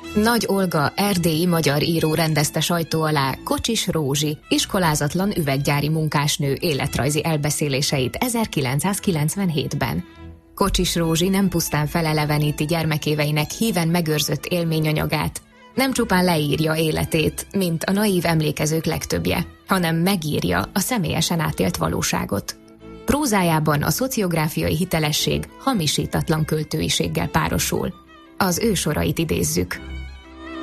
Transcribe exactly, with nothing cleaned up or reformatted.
Nagy Olga erdélyi magyar író rendezte sajtó alá Kocsis Rózsi, iskolázatlan üveggyári munkásnő életrajzi elbeszéléseit ezerkilencszázkilencvenhétben. Kocsis Rózsi nem pusztán feleleveníti gyermekéveinek híven megőrzött élményanyagát, nem csupán leírja életét, mint a naív emlékezők legtöbbje, hanem megírja a személyesen átélt valóságot. Prózájában a szociográfiai hitelesség hamisítatlan költőiséggel párosul. Az ő sorait idézzük.